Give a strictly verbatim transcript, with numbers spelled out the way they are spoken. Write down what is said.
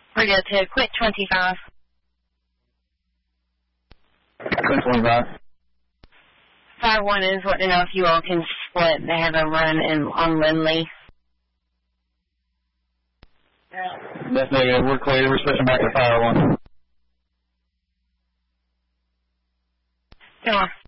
We're good to quit twenty-five. Quit twenty-five. five one is wanting to know if you all can split. They have a run in on Lindley. That's negative. We're clear. We're switching back to fire one. Come on.